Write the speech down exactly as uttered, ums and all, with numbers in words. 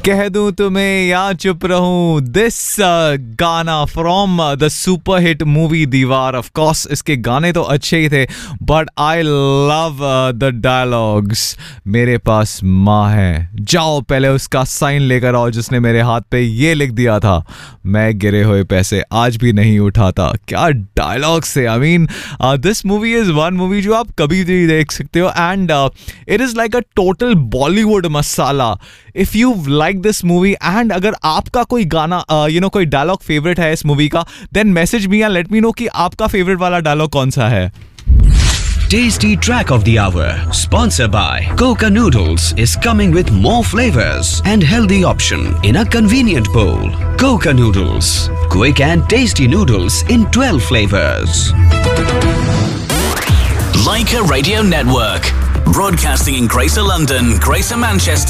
कह दूं तुम्हें या चुप रहूं, दिस गाना from the super hit movie दीवार. ऑफ कोर्स इसके गाने तो अच्छे ही थे, but I love the dialogues. मेरे पास माँ है, जाओ पहले उसका साइन लेकर आओ जिसने मेरे हाथ पे ये लिख दिया था, मैं गिरे हुए पैसे आज भी नहीं उठाता. क्या डायलॉग्स थे. I mean this movie is one movie जो आप कभी भी देख सकते हो, and it is like a total Bollywood masala. If you like this movie and अगर आपका कोई गाना यू नो कोई डायलॉग फेवरेट है इस मूवी का, then message me and let me know कि आपका फेवरेट वाला डायलॉग कौन सा है. Tasty Track of the Hour, sponsored by Coca Noodles, is coming with more flavors and healthy option in a convenient bowl. Coca Noodles, quick and tasty noodles in twelve flavors. Leica Radio Network, broadcasting in Greater London, Greater Manchester